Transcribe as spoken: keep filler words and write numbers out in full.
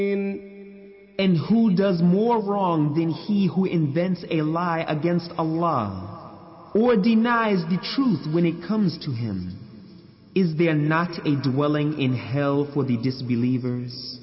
And who does more wrong than he who invents a lie against Allah, or denies the truth when it comes to him? Is there not a dwelling in hell for the disbelievers?